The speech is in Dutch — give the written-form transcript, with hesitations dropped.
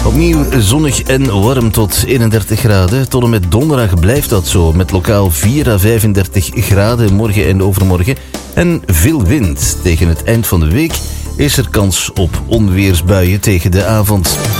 Opnieuw zonnig en warm tot 31 graden. Tot en met donderdag blijft dat zo. Met lokaal 4 à 35 graden morgen en overmorgen. En veel wind. Tegen het eind van de week is er kans op onweersbuien tegen de avond.